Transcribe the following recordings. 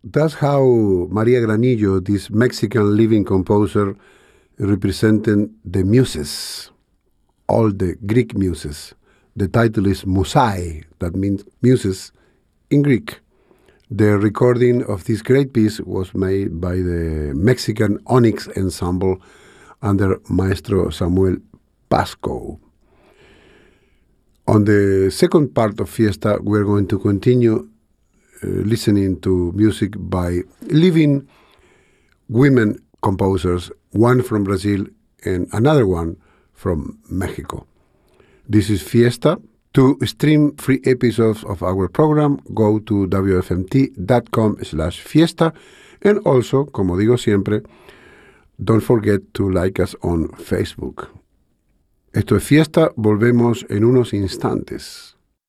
That's how Maria Granillo, this Mexican living composer, represented the muses, all the Greek muses. The title is Musai, that means muses in Greek. The recording of this great piece was made by the Mexican Onyx Ensemble under Maestro Samuel Pasco. On the second part of Fiesta, we're going to continue listening to music by living women composers, one from Brazil and another one from Mexico. This is Fiesta. To stream free episodes of our program, go to wfmt.com/fiesta. And also, como digo siempre, don't forget to like us on Facebook. Esto es Fiesta. Volvemos en unos instantes.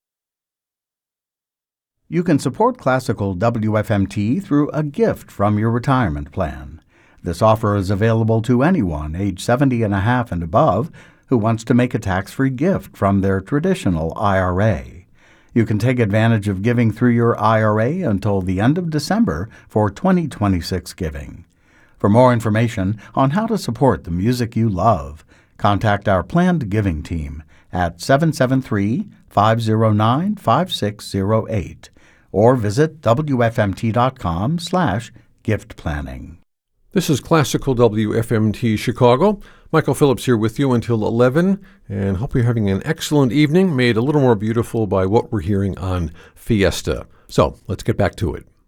You can support classical WFMT through a gift from your retirement plan. This offer is available to anyone age 70 and a half and above who wants to make a tax-free gift from their traditional IRA. You can take advantage of giving through your IRA until the end of December for 2026 giving. For more information on how to support the music you love, contact our planned giving team at 773-509-5608 or visit wfmt.com/gift planning. This is Classical WFMT Chicago. Michael Phillips here with you until 11, and hope you're having an excellent evening, made a little more beautiful by what we're hearing on Fiesta. So, let's get back to it.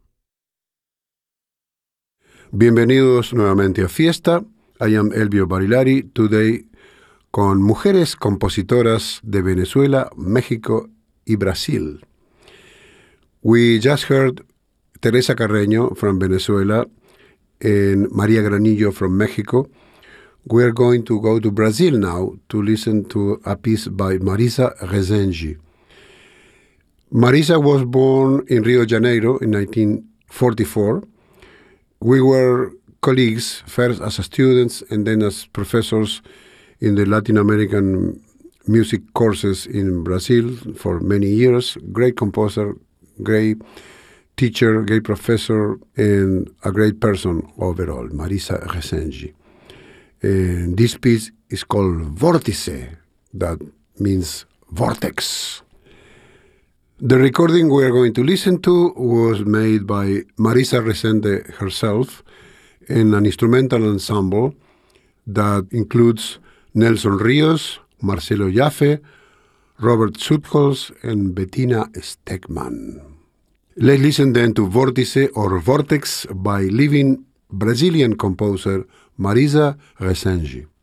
Bienvenidos nuevamente a Fiesta. I am Elvio Barilari, today con mujeres compositoras de Venezuela, México y Brasil. We just heard Teresa Carreño from Venezuela and Maria Granillo from Mexico. We're going to go to Brazil now to listen to a piece by Marisa Rezende. Marisa was born in Rio de Janeiro in 1944. We were colleagues, first as students and then as professors in the Latin American music courses in Brazil for many years. Great composer, great teacher, great professor, and a great person overall, Marisa Rezende. And this piece is called Vórtice, that means vortex. The recording we are going to listen to was made by Marisa Rezende herself in an instrumental ensemble that includes Nelson Rios, Marcelo Jaffe, Robert Sutholz, and Bettina Stegman. Let's listen then to Vórtice or Vortex by living Brazilian composer Marisa Rezende.